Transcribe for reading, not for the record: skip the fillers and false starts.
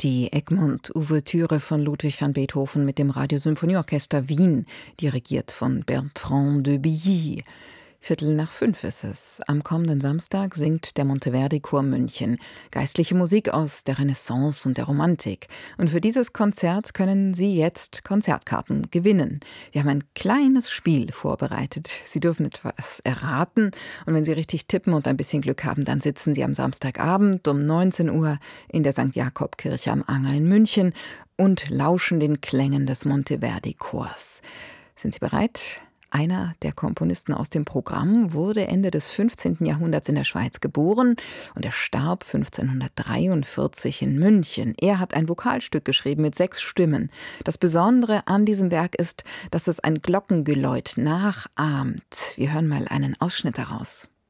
Die Egmont-Ouvertüre von Ludwig van Beethoven mit dem Radiosymphonieorchester Wien, dirigiert von Bertrand de Billy. 4:45 ist es. Am kommenden Samstag singt der Monteverdi-Chor München geistliche Musik aus der Renaissance und der Romantik. Und für dieses Konzert können Sie jetzt Konzertkarten gewinnen. Wir haben ein kleines Spiel vorbereitet. Sie dürfen etwas erraten. Und wenn Sie richtig tippen und ein bisschen Glück haben, dann sitzen Sie am Samstagabend um 19 Uhr in der St. Jakob-Kirche am Anger in München und lauschen den Klängen des Monteverdi-Chors. Sind Sie bereit? Einer der Komponisten aus dem Programm wurde Ende des 15. Jahrhunderts in der Schweiz geboren und er starb 1543 in München. Er hat ein Vokalstück geschrieben mit 6 Stimmen. Das Besondere an diesem Werk ist, dass es ein Glockengeläut nachahmt. Wir hören mal einen Ausschnitt daraus.